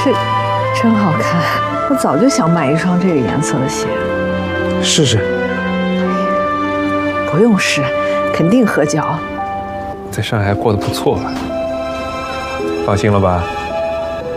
这真好看，我早就想买一双这个颜色的鞋。 试试。 不用试，肯定合脚。 在上海过得不错吧？放心了吧？